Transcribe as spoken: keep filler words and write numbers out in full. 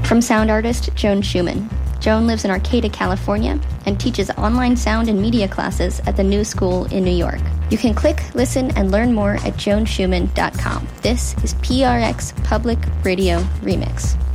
From sound artist Joan Schumann. Joan lives in Arcata, California, and teaches online sound and media classes at the New School in New York. You can click, listen, and learn more at joan schumann dot com. This is P R X Public Radio Remix.